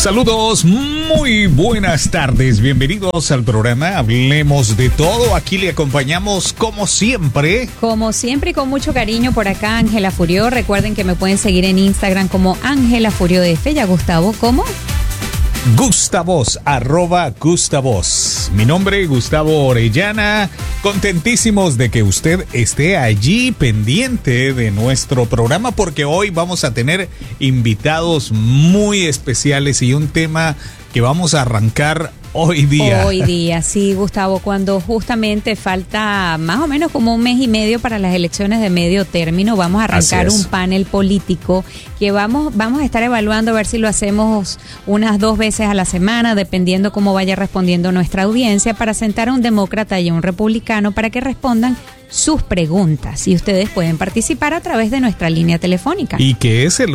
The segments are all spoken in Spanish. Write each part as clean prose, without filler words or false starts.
Saludos, muy buenas tardes, bienvenidos al programa Hablemos de Todo. Aquí le acompañamos como siempre y con mucho cariño por acá Ángela Furió. Recuerden que me pueden seguir en Instagram como Ángela Furió de Fe. Ya Gustavo, ¿cómo? Gustavos, @Gustavos. Mi nombre, Gustavo Orellana. Contentísimos de que usted esté allí pendiente de nuestro programa porque hoy vamos a tener invitados muy especiales y un tema que vamos a arrancar hoy día, sí, Gustavo, cuando justamente falta más o menos como un mes y medio para las elecciones de medio término, vamos a arrancar un panel político que vamos a estar evaluando a ver si lo hacemos unas 2 veces a la semana, dependiendo cómo vaya respondiendo nuestra audiencia, para sentar a un demócrata y a un republicano para que respondan sus preguntas, y ustedes pueden participar a través de nuestra línea telefónica. Y que es el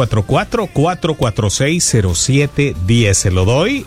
844-446-0710. Se lo doy,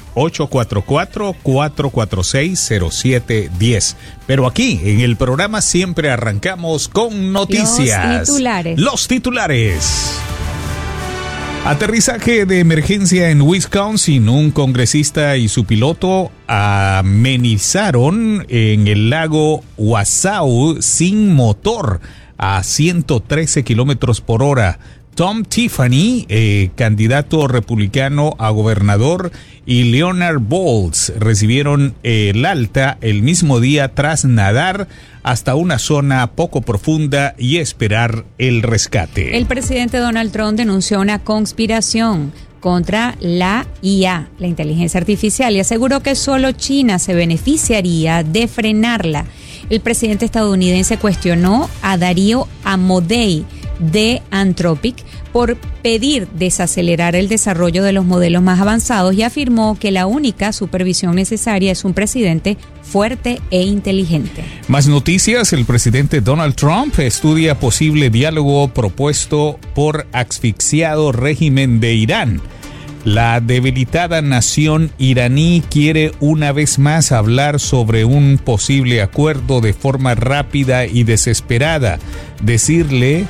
844-446-0710. Pero aquí, en el programa, siempre arrancamos con noticias. Los titulares. Aterrizaje de emergencia en Wisconsin. Un congresista y su piloto amenizaron en el lago Wasau sin motor a 113 kilómetros por hora. Tom Tiffany, candidato republicano a gobernador, y Leonard Bowles recibieron el alta el mismo día tras nadar hasta una zona poco profunda y esperar el rescate. El presidente Donald Trump denunció una conspiración contra la IA, la inteligencia artificial, y aseguró que solo China se beneficiaría de frenarla. El presidente estadounidense cuestionó a Darío Amodei de Anthropic por pedir desacelerar el desarrollo de los modelos más avanzados y afirmó que la única supervisión necesaria es un presidente fuerte e inteligente. Más noticias. El presidente Donald Trump estudia posible diálogo propuesto por asfixiado régimen de Irán. La debilitada nación iraní quiere una vez más hablar sobre un posible acuerdo de forma rápida y desesperada. Decidiré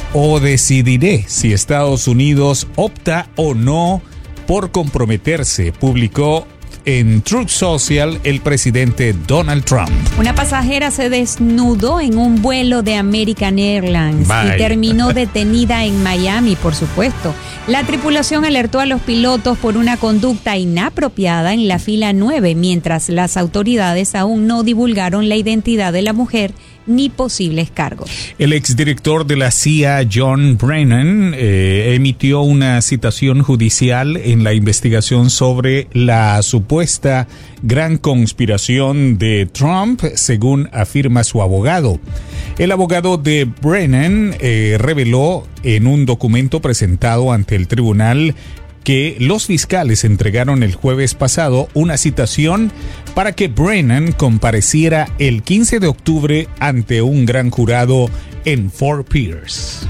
si Estados Unidos opta o no por comprometerse, publicó en Truth Social el presidente Donald Trump. Una pasajera se desnudó en un vuelo de American Airlines y terminó detenida en Miami, por supuesto. La tripulación alertó a los pilotos por una conducta inapropiada en la fila 9, mientras las autoridades aún no divulgaron la identidad de la mujer ni posibles cargos. El exdirector de la CIA, John Brennan, emitió una citación judicial en la investigación sobre la supuesta gran conspiración de Trump, según afirma su abogado. El abogado de Brennan reveló en un documento presentado ante el tribunal que los fiscales entregaron el jueves pasado una citación para que Brennan compareciera el 15 de octubre ante un gran jurado en Fort Pierce.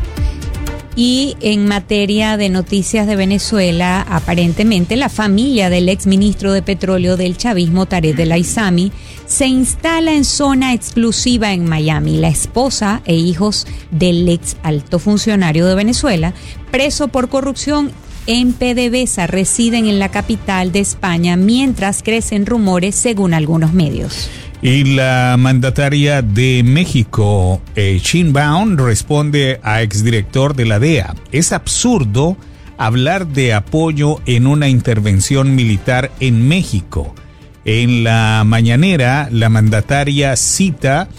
Y en materia de noticias de Venezuela, aparentemente la familia del exministro de Petróleo del chavismo, Tarek El Aissami, se instala en zona exclusiva en Miami. La esposa e hijos del ex alto funcionario de Venezuela, preso por corrupción en PDVSA, residen en la capital de España, mientras crecen rumores según algunos medios. Y la mandataria de México, Sheinbaum, responde a exdirector de la DEA. Es absurdo hablar de apoyo en una intervención militar en México. En la mañanera, la mandataria cita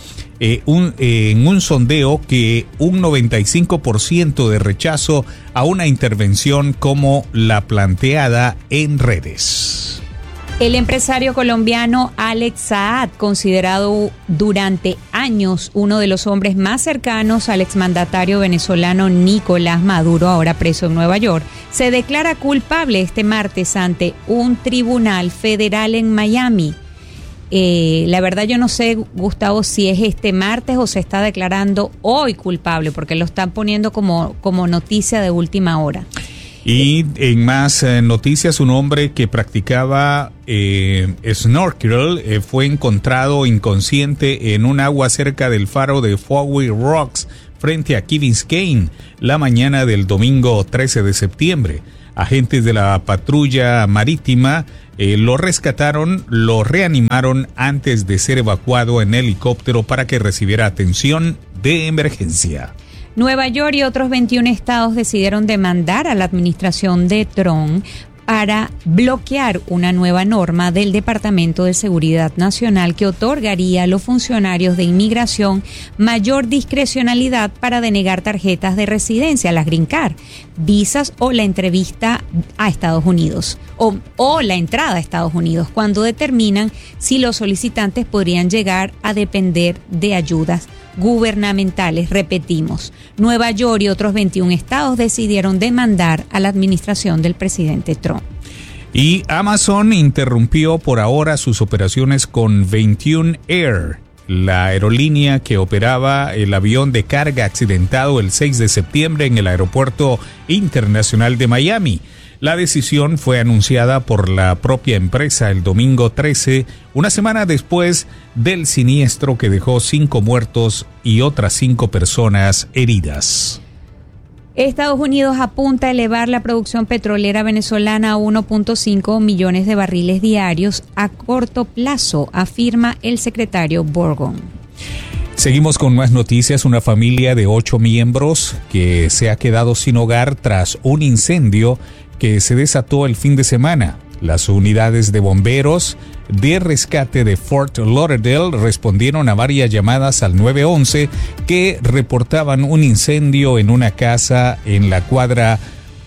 en un sondeo que un 95% de rechazo a una intervención como la planteada en redes. El empresario colombiano Alex Saad, considerado durante años uno de los hombres más cercanos al exmandatario venezolano Nicolás Maduro, ahora preso en Nueva York, se declara culpable este martes ante un tribunal federal en Miami. La verdad yo no sé, Gustavo, si es este martes o se está declarando hoy culpable, porque lo están poniendo como noticia de última hora. Y en más noticias, un hombre que practicaba snorkel fue encontrado inconsciente en un agua cerca del faro de Fowey Rocks frente a Key Biscayne la mañana del domingo 13 de septiembre. Agentes de la patrulla marítima lo rescataron, lo reanimaron antes de ser evacuado en helicóptero para que recibiera atención de emergencia. Nueva York y otros 21 estados decidieron demandar a la administración de Trump para bloquear una nueva norma del Departamento de Seguridad Nacional que otorgaría a los funcionarios de inmigración mayor discrecionalidad para denegar tarjetas de residencia, las Green Card, visas o la entrevista a Estados Unidos o la entrada a Estados Unidos, cuando determinan si los solicitantes podrían llegar a depender de ayudas gubernamentales. Repetimos, Nueva York y otros 21 estados decidieron demandar a la administración del presidente Trump. Y Amazon interrumpió por ahora sus operaciones con 21 Air, la aerolínea que operaba el avión de carga accidentado el 6 de septiembre en el Aeropuerto Internacional de Miami. La decisión fue anunciada por la propia empresa el domingo 13, una semana después del siniestro que dejó 5 muertos y otras 5 personas heridas. Estados Unidos apunta a elevar la producción petrolera venezolana a 1.5 millones de barriles diarios a corto plazo, afirma el secretario Borgon. Seguimos con más noticias. Una familia de 8 miembros que se ha quedado sin hogar tras un incendio que se desató el fin de semana. Las unidades de bomberos de rescate de Fort Lauderdale respondieron a varias llamadas al 911 que reportaban un incendio en una casa en la cuadra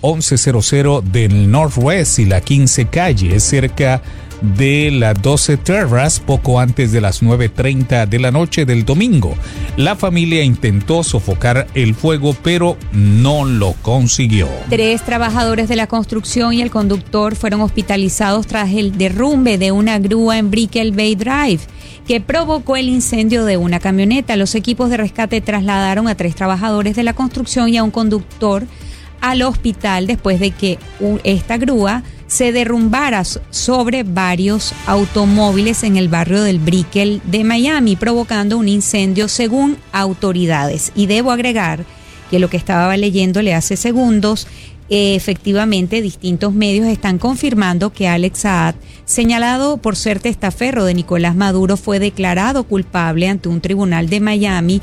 1100 del Northwest y la 15 calle, cerca de la 12 Terrace, poco antes de las 9:30 de la noche del domingo. La familia intentó sofocar el fuego, pero no lo consiguió. 3 trabajadores de la construcción y el conductor fueron hospitalizados tras el derrumbe de una grúa en Brickell Bay Drive, que provocó el incendio de una camioneta. Los equipos de rescate trasladaron a 3 trabajadores de la construcción y a un conductor al hospital después de que esta grúa se derrumbara sobre varios automóviles en el barrio del Brickell de Miami, provocando un incendio según autoridades. Y debo agregar que lo que estaba leyéndole hace segundos, efectivamente distintos medios están confirmando que Alex Saad, señalado por ser testaferro de Nicolás Maduro, fue declarado culpable ante un tribunal de Miami.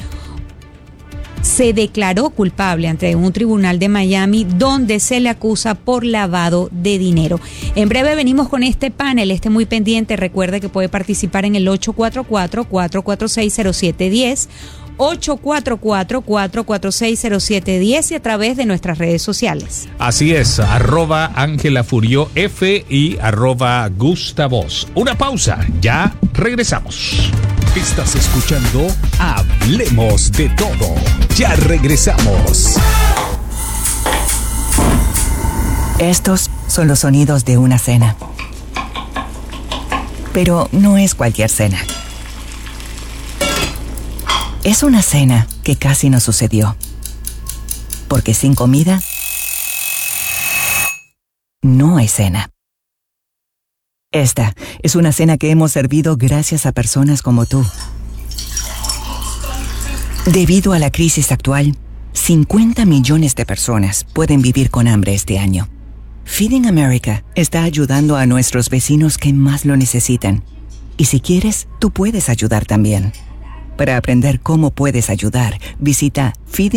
Se declaró culpable ante un tribunal de Miami donde se le acusa por lavado de dinero. En breve venimos con este panel, muy pendiente. Recuerde que puede participar en el 844-446-0710, 844-446-0710 y a través de nuestras redes sociales. Así es, @AngelaFurioF y @Gustavos. Una pausa, ya regresamos. Estás escuchando Hablemos de Todo. Ya regresamos. Estos son los sonidos de una cena. Pero no es cualquier cena. Es una cena que casi no sucedió. Porque sin comida, no hay cena. Esta es una cena que hemos servido gracias a personas como tú. Debido a la crisis actual, 50 millones de personas pueden vivir con hambre este año. Feeding America está ayudando a nuestros vecinos que más lo necesitan. Y si quieres, tú puedes ayudar también. Para aprender cómo puedes ayudar, visita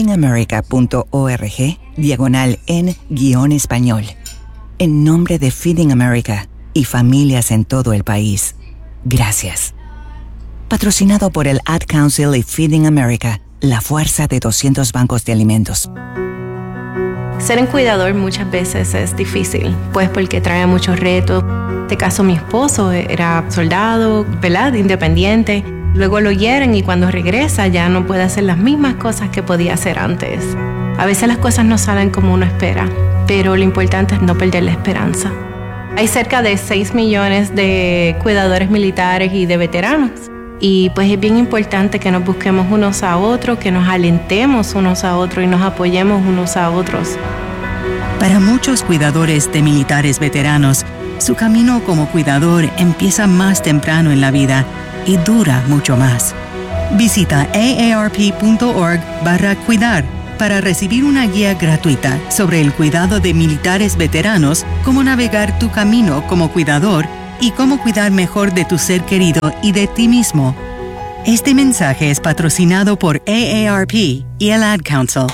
feedingamerica.org/en-español. En nombre de Feeding America y familias en todo el país, gracias. Patrocinado por el Ad Council y Feeding America, la fuerza de 200 bancos de alimentos. Ser un cuidador muchas veces es difícil, pues porque trae muchos retos. En este caso, mi esposo era soldado, ¿verdad? Independiente. Luego lo hieren y cuando regresa ya no puede hacer las mismas cosas que podía hacer antes. A veces las cosas no salen como uno espera, pero lo importante es no perder la esperanza. Hay cerca de 6 millones de cuidadores militares y de veteranos. Y pues es bien importante que nos busquemos unos a otros, que nos alentemos unos a otros y nos apoyemos unos a otros. Para muchos cuidadores de militares veteranos, su camino como cuidador empieza más temprano en la vida y dura mucho más. Visita aarp.org/cuidar para recibir una guía gratuita sobre el cuidado de militares veteranos, cómo navegar tu camino como cuidador y cómo cuidar mejor de tu ser querido y de ti mismo. Este mensaje es patrocinado por AARP y el Ad Council.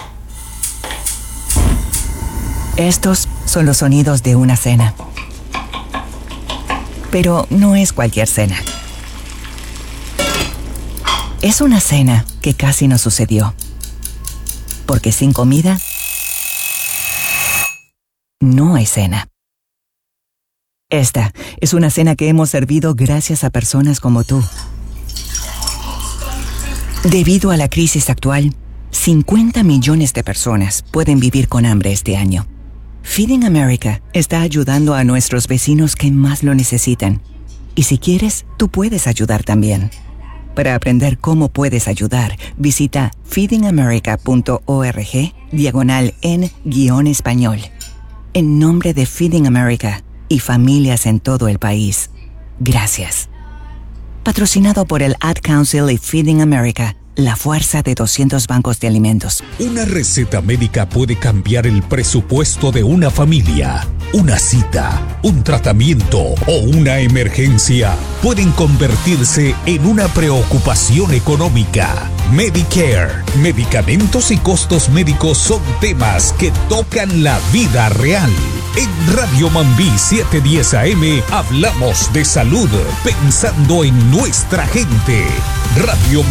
Estos son los sonidos de una cena. Pero no es cualquier cena. Es una cena que casi no sucedió. Porque sin comida, no hay cena. Esta es una cena que hemos servido gracias a personas como tú. Debido a la crisis actual, 50 millones de personas pueden vivir con hambre este año. Feeding America está ayudando a nuestros vecinos que más lo necesitan. Y si quieres, tú puedes ayudar también. Para aprender cómo puedes ayudar, visita feedingamerica.org/en-español. En nombre de Feeding America y familias en todo el país, gracias. Patrocinado por el Ad Council y Feeding America, la fuerza de 200 bancos de alimentos. Una receta médica puede cambiar el presupuesto de una familia. Una cita, un tratamiento o una emergencia pueden convertirse en una preocupación económica. Medicare, medicamentos y costos médicos son temas que tocan la vida real. En Radio Mambí 710 AM hablamos de salud pensando en nuestra gente. Radio